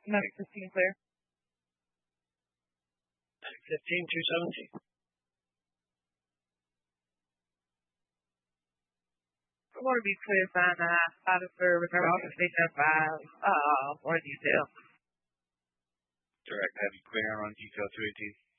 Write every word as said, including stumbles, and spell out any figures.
Medic fifteen clear. Medic fifteen, two seventeen. I want to be clear sign the high spotted for return officer station five. Uh, or detail. Direct heavy clear on detail two eighteen.